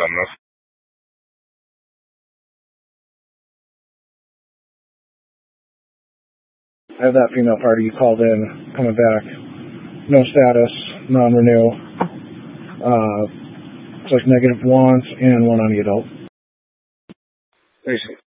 on this. I have that female party you called in coming back. No status, non-renew. It's like -1 and 1 on the adult. Appreciate it.